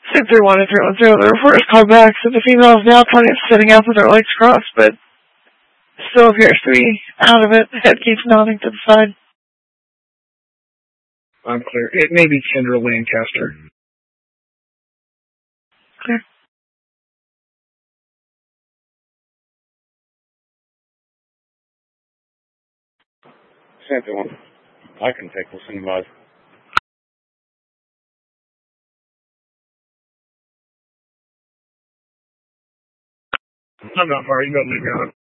Same 31310. The report is called back, so the female is now kind of sitting up with her legs crossed, but still appears to be out of it. Head keeps nodding to the side. I'm clear. It may be Kendra Lancaster. Clear. Same one. I can take this in mud. I'm not far. You got to leave me on.